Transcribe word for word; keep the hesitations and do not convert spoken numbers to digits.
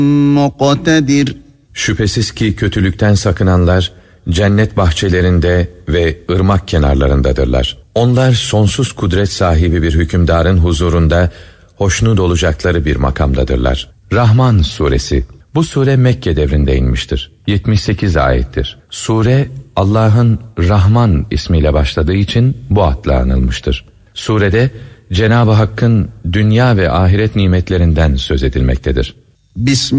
مقتدر. Şüphesiz ki kötülükten sakınanlar cennet bahçelerinde ve ırmak kenarlarındadırlar. Onlar sonsuz kudret sahibi bir hükümdarın huzurunda hoşnut olacakları bir makamdadırlar. Rahman suresi. Bu sure Mekke devrinde inmiştir. yetmiş sekiz ayettir. Sure Allah'ın Rahman ismiyle başladığı için bu adla anılmıştır. Surede Cenab-ı Hakk'ın dünya ve ahiret nimetlerinden söz edilmektedir. Bismillah.